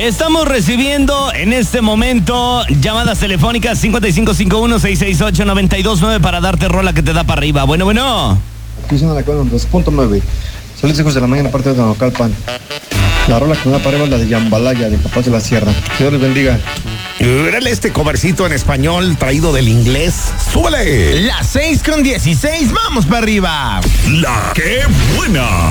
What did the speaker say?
Estamos recibiendo en este momento llamadas telefónicas 5551-668-929 para darte rola que te da para arriba. Bueno. Aquí suena la con 2.9. Saludos, hijos de la mañana, parte de Naucalpan. La rola que me da para arriba es la de Yambalaya, de Capaz de la Sierra. Dios les bendiga. Órale, este covercito en español traído del inglés. ¡Súbele! Las 6:16, vamos para arriba. La que buena.